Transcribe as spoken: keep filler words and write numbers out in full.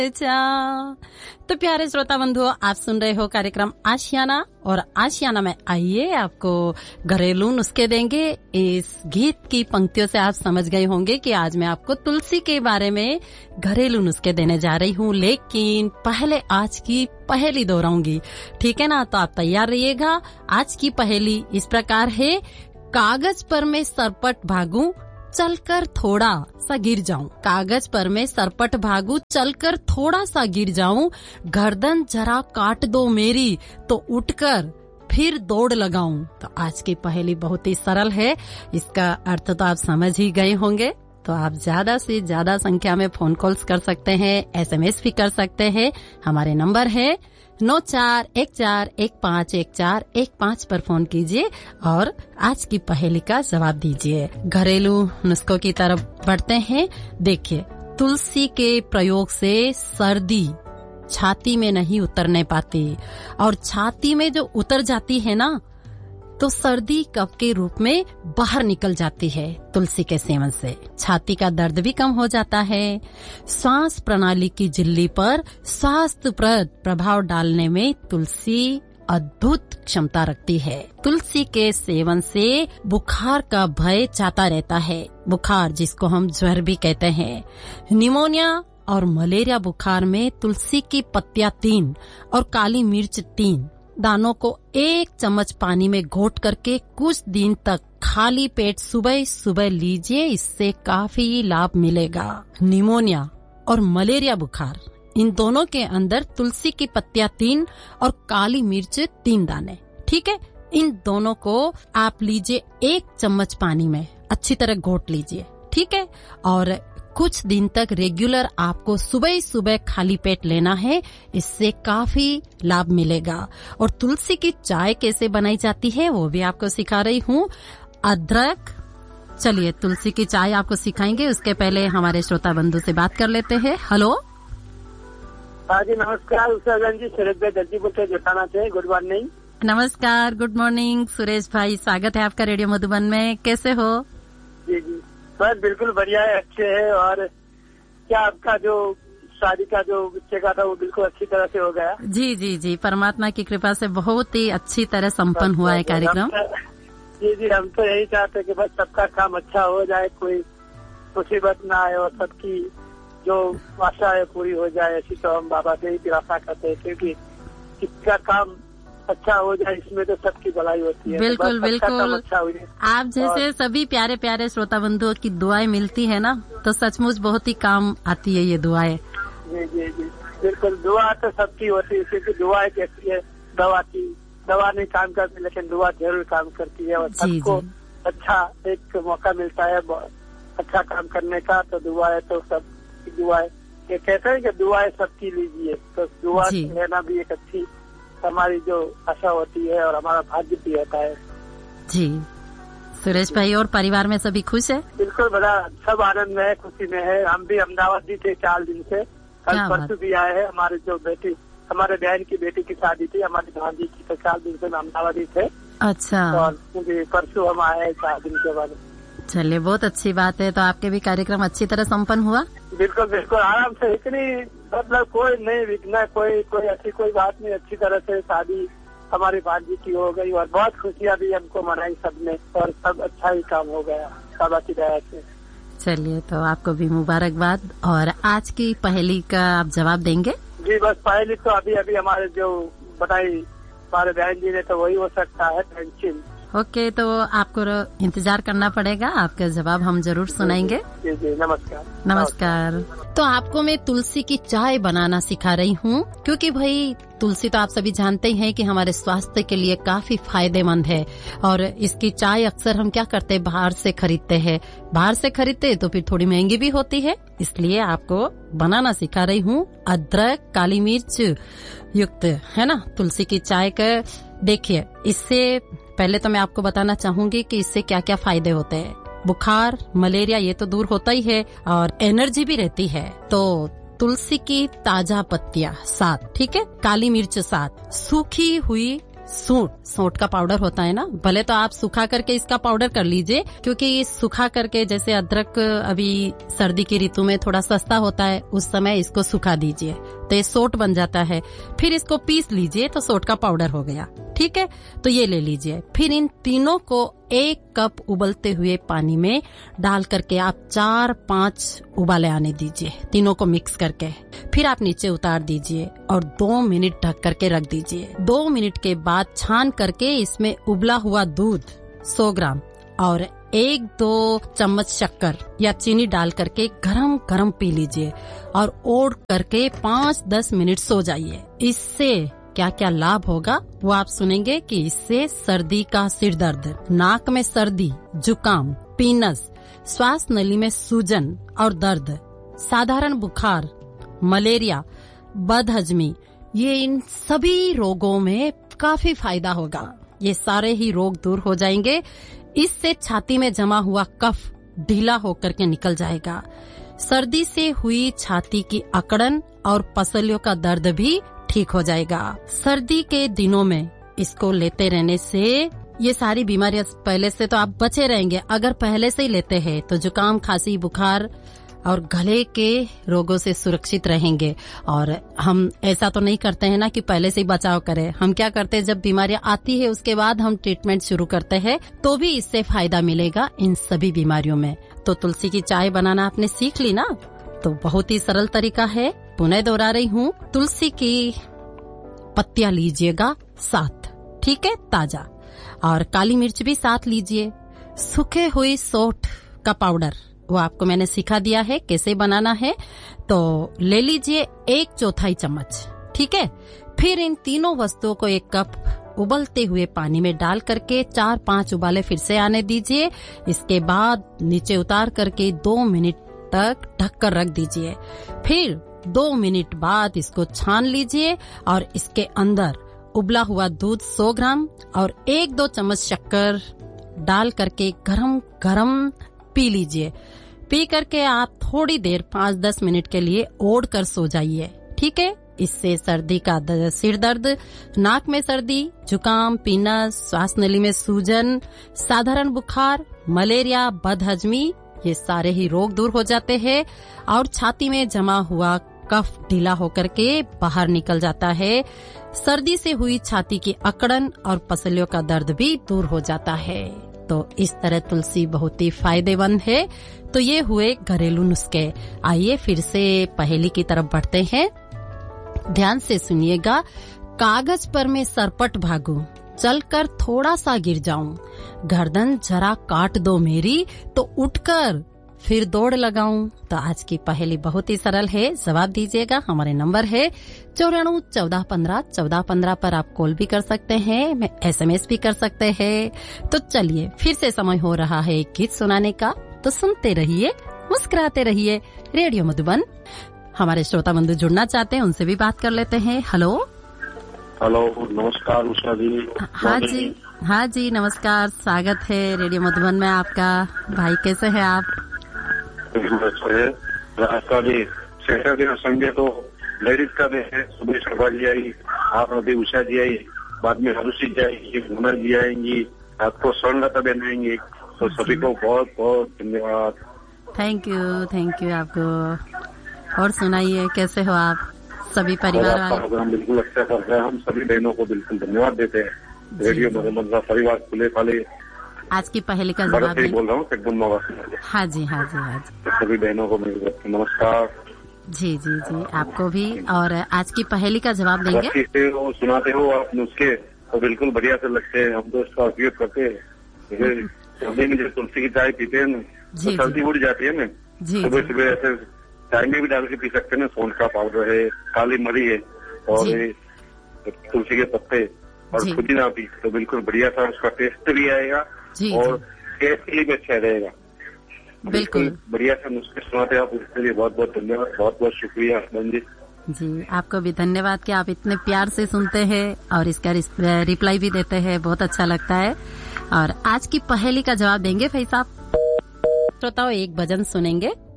अच्छा, तो प्यारे श्रोता बंधुओं, आप सुन रहे हो कार्यक्रम आशियाना, और आशियाना में आइए आपको घरेलू नुस्खे देंगे। इस गीत की पंक्तियों से आप समझ गए होंगे कि आज मैं आपको तुलसी के बारे में घरेलू नुस्खे देने जा रही हूँ, लेकिन पहले आज की पहेली दोहराऊंगी, ठीक है ना? तो आप तैयार रहिएगा। आज की पहेली इस प्रकार है, कागज पर मैं सरपट भागूं, चलकर थोड़ा सा गिर जाऊं। कागज पर मैं सरपट भागूं, चलकर थोड़ा सा गिर जाऊं, गर्दन जरा काट दो मेरी, तो उठकर फिर दौड़ लगाऊं। तो आज की पहेली बहुत ही सरल है, इसका अर्थ तो आप समझ ही गए होंगे। तो आप ज्यादा से ज्यादा संख्या में फोन कॉल्स कर सकते हैं, एसएमएस भी कर सकते हैं। हमारे नंबर है नौ चार एक चार एक पाँच एक चार एक पाँच पर फोन कीजिए और आज की पहेली का जवाब दीजिए। घरेलू नुस्खों की तरफ बढ़ते हैं। देखिए, तुलसी के प्रयोग से सर्दी छाती में नहीं उतरने पाती, और छाती में जो उतर जाती है ना, तो सर्दी कफ के रूप में बाहर निकल जाती है। तुलसी के सेवन से छाती का दर्द भी कम हो जाता है। श्वास प्रणाली की झिल्ली पर स्वास्थ्यप्रद प्रभाव डालने में तुलसी अद्भुत क्षमता रखती है। तुलसी के सेवन से बुखार का भय जाता रहता है। बुखार जिसको हम ज्वर भी कहते हैं, निमोनिया और मलेरिया बुखार में तुलसी की पत्तियां तीन और काली मिर्च तीन दानों को एक चम्मच पानी में घोट करके कुछ दिन तक खाली पेट सुबह सुबह लीजिए, इससे काफी लाभ मिलेगा। निमोनिया और मलेरिया बुखार, इन दोनों के अंदर तुलसी की पत्तियां तीन और काली मिर्च तीन दाने, ठीक है? इन दोनों को आप लीजिए एक चम्मच पानी में, अच्छी तरह घोट लीजिए, ठीक है? और कुछ दिन तक रेगुलर आपको सुबह सुबह खाली पेट लेना है, इससे काफी लाभ मिलेगा। और तुलसी की चाय कैसे बनाई जाती है वो भी आपको सिखा रही हूँ। अदरक, चलिए तुलसी की चाय आपको सिखाएंगे, उसके पहले हमारे श्रोता बंधु से बात कर लेते हैं। हेलो, हाँ जी, नमस्कार। उषा जी, सुरेश भाई जल्दी बोलते जोटाना से, गुड मॉर्निंग। नमस्कार, गुड मॉर्निंग सुरेश भाई, स्वागत है आपका रेडियो मधुबन में। कैसे हो? जी जी बस बिल्कुल बढ़िया है, अच्छे है। और क्या आपका जो शादी का जो बच्चे का था वो बिल्कुल अच्छी तरह से हो गया? जी जी जी, परमात्मा की कृपा से बहुत ही अच्छी तरह संपन्न हुआ है कार्यक्रम। जी जी, हम तो यही चाहते हैं कि बस सबका काम अच्छा हो जाए, कोई मुसीबत ना आए और सबकी जो आशा है पूरी हो जाए, ऐसी तो हम बाबा से ही आशा करते हैं, क्योंकि किसका काम अच्छा हो जाए इसमें तो सबकी भलाई होती है। बिल्कुल तो बिल्कुल, अच्छा हुई। आप जैसे सभी प्यारे प्यारे श्रोता बंधुओं की दुआएं मिलती है ना, तो सचमुच बहुत ही काम आती है ये दुआएं। जी जी जी बिल्कुल, दुआ तो सबकी होती है, क्योंकि दुआ कैसी है, दवा की दवा नहीं काम करती, लेकिन दुआ जरूर काम करती है। और सबको अच्छा एक मौका मिलता है अच्छा काम करने का, तो दुआ है तो सब दुआ है। ये कहते हैं कि दुआएं सबकी लीजिए, तो दुआ लेना भी एक अच्छी हमारी जो आशा होती है और हमारा भाग्य भी होता है। जी सुरेश भाई, और परिवार में सभी खुश है? बिल्कुल, बड़ा सब आनंद में है, खुशी में है। हम भी अहमदाबाद भी थे चार दिन से, कल परसों भी आए हैं। हमारे जो बेटी, हमारे बहन की बेटी की शादी थी, हमारी भांजी की, तो चार दिन से अहमदाबाद ही थे। अच्छा, और परसों हम आए हैं चार दिन के बाद। चलिए, बहुत अच्छी बात है। तो आपके भी कार्यक्रम अच्छी तरह संपन्न हुआ? बिल्कुल बिल्कुल, आराम से, इतनी मतलब कोई नहीं विघ्न, कोई कोई ऐसी कोई बात नहीं, अच्छी तरह से शादी हमारी भांजी की हो गई और बहुत खुशियाँ भी हमको मनाई सबने, और सब अच्छा ही काम हो गया बाबा की दया से। चलिए, तो आपको भी मुबारकबाद। और आज की पहेली का आप जवाब देंगे? जी, बस पहेली तो अभी अभी हमारे जो बताई हमारे बहन जी ने, तो वही हो सकता है, पेंसिल। ओके, तो आपको इंतजार करना पड़ेगा, आपका जवाब हम जरूर सुनाएंगे। जी जी, नमस्कार। नमस्कार। तो आपको मैं तुलसी की चाय बनाना सिखा रही हूँ, क्योंकि भाई तुलसी तो आप सभी जानते ही हैं कि हमारे स्वास्थ्य के लिए काफी फायदेमंद है। और इसकी चाय अक्सर हम क्या करते हैं, बाहर से खरीदते हैं। बाहर से खरीदते तो फिर थोड़ी महंगी भी होती है, इसलिए आपको बनाना सिखा रही हूँ। अदरक, काली मिर्च युक्त है ना तुलसी की चाय का। देखिए, इससे पहले तो मैं आपको बताना चाहूंगी कि इससे क्या क्या फायदे होते हैं। बुखार, मलेरिया ये तो दूर होता ही है, और एनर्जी भी रहती है। तो तुलसी की ताजा पत्तियां सात, ठीक है, काली मिर्च सात, सूखी हुई सूंठ सूंठ का पाउडर होता है ना, भले तो आप सुखा करके इसका पाउडर कर लीजिए, क्योंकि सुखा करके जैसे अदरक अभी सर्दी की ऋतु में थोड़ा सस्ता होता है, उस समय इसको सुखा दीजिए तो ये सोंठ बन जाता है। फिर इसको पीस लीजिए तो सोंठ का पाउडर हो गया। ठीक है, तो ये ले लीजिए। फिर इन तीनों को एक कप उबलते हुए पानी में डाल करके आप चार पांच उबाले आने दीजिए, तीनों को मिक्स करके। फिर आप नीचे उतार दीजिए और दो मिनट ढक करके रख दीजिए। दो मिनट के बाद छान करके इसमें उबला हुआ दूध सौ ग्राम और एक दो चम्मच शक्कर या चीनी डाल करके गरम गरम पी लीजिए और ओढ़ करके पाँच दस मिनट सो जाइए। इससे क्या क्या लाभ होगा वो आप सुनेंगे कि इससे सर्दी का सिर दर्द, नाक में सर्दी, जुकाम, पीनस, श्वास नली में सूजन और दर्द, साधारण बुखार, मलेरिया, बदहजमी, ये इन सभी रोगों में काफी फायदा होगा। ये सारे ही रोग दूर हो जाएंगे। इससे छाती में जमा हुआ कफ ढीला होकर के निकल जाएगा। सर्दी से हुई छाती की अकड़न और पसलियों का दर्द भी ठीक हो जाएगा। सर्दी के दिनों में इसको लेते रहने से ये सारी बीमारियां पहले से तो आप बचे रहेंगे। अगर पहले से ही लेते हैं तो जुकाम, खांसी, बुखार और गले के रोगों से सुरक्षित रहेंगे। और हम ऐसा तो नहीं करते हैं ना कि पहले से ही बचाव करें। हम क्या करते हैं, जब बीमारियां आती है उसके बाद हम ट्रीटमेंट शुरू करते हैं, तो भी इससे फायदा मिलेगा इन सभी बीमारियों में। तो तुलसी की चाय बनाना आपने सीख ली ना, तो बहुत ही सरल तरीका है, पुनः दोहरा रही हूँ। तुलसी की पत्तियां लीजिएगा सात, ठीक है, ताजा, और काली मिर्च भी साथ लीजिए। सूखे हुई सौंठ का पाउडर वो आपको मैंने सिखा दिया है कैसे बनाना है, तो ले लीजिए एक चौथाई चम्मच। ठीक है, फिर इन तीनों वस्तुओं को एक कप उबलते हुए पानी में डाल करके चार पांच उबाले फिर से आने दीजिए। इसके बाद नीचे उतार करके दो मिनट तक ढककर रख दीजिए। फिर दो मिनट बाद इसको छान लीजिए और इसके अंदर उबला हुआ दूध सौ ग्राम और एक दो चम्मच शक्कर डाल करके गरम गरम पी लीजिए। पी करके आप थोड़ी देर पाँच दस मिनट के लिए ओढ़ कर सो जाइए। ठीक है, इससे सर्दी का सिर दर्द, नाक में सर्दी, जुकाम, पीनस, श्वास नली में सूजन, साधारण बुखार, मलेरिया, बदहजमी, ये सारे ही रोग दूर हो जाते हैं और छाती में जमा हुआ कफ ढीला होकर के बाहर निकल जाता है। सर्दी से हुई छाती की अकड़न और पसलियों का दर्द भी दूर हो जाता है। तो इस तरह तुलसी बहुत ही फायदेमंद है। तो ये हुए घरेलू नुस्खे। आइए फिर से पहेली की तरफ बढ़ते हैं। ध्यान से सुनिएगा। कागज पर मैं सरपट भागूं, चलकर थोड़ा सा गिर जाऊं, गर्दन जरा काट दो मेरी तो उठकर फिर दौड़ लगाऊं। तो आज की पहेली बहुत ही सरल है, जवाब दीजिएगा। हमारे नंबर है चौराणु चौदह पंद्रह चौदह पंद्रह पर आप कॉल भी कर सकते हैं, मैं एसएमएस भी कर सकते हैं। तो चलिए फिर से समय हो रहा है एक गीत सुनाने का, तो सुनते रहिए, मुस्कुराते रहिए। रेडियो मधुबन। हमारे श्रोता बंधु जुड़ना चाहते हैं, उनसे भी बात कर लेते हैं। हेलो हेलो, नमस्कार उषा जी। हाँ जी, हाँ जी, नमस्कार, स्वागत है रेडियो मधुबन में आपका। भाई कैसे हैं आप? आपका भी सैटरडे और संडे तो लेडीज का भी है। सुबह शोभा जी आई, आप अभी उषा जी आई, बाद में हरुषि जी आएंगी, गुना जी आएंगी, आपको स्वर्णलता बहन आएंगी। तो सभी को बहुत बहुत धन्यवाद। थैंक यू, थैंक यू आपको। और सुनाइए, कैसे हो आप? सभी परिवार वाले? प्रोग्राम बिल्कुल अच्छा कर रहे हैं। हम सभी बहनों को बिल्कुल धन्यवाद देते हैं। रेडियो मधुबन का परिवार खुले पाले। आज की पहेली का जवाब बोल रहा हूँ एकदम। हाँ जी, हाँ जी, हाँ जी। सभी बहनों को नमस्कार। जी जी जी, आपको भी। और आज की पहेली का जवाब देंगे। से वो सुनाते हो आप नुस्खे, तो बिल्कुल बढ़िया से लगते हैं। हम तो इसका उपयोग करते हैं। सर्दी में जो तुलसी की चाय पीते हैं ना, तो सर्दी उड़ जाती है ना। सुबह सुबह ऐसे चाय में भी डाल के पी सकते हैं ना। सौंठ का पाउडर है, काली मरी है और तुलसी के पत्ते और पुदीना भी, तो बिल्कुल बढ़िया था। उसका टेस्ट भी आएगा और टेस्ट के लिए भी अच्छा रहेगा। बिल्कुल बढ़िया से नुस्खे सुनाते हैं आप, इसके लिए बहुत बहुत धन्यवाद, बहुत बहुत शुक्रिया बहन जी। जी, आपको भी धन्यवाद कि आप इतने प्यार से सुनते हैं और इसका रिप्लाई भी देते हैं, बहुत अच्छा लगता है। और आज की पहेली का जवाब देंगे भाई साहब। श्रोताओं, एक भजन सुनेंगे।